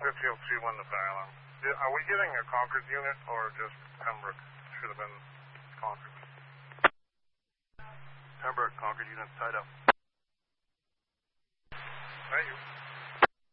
Field 2-1 the fire alarm. Are we getting a Concord unit or just Pembroke? Should have been Concord. Pembroke, Concord unit tied up. Thank you.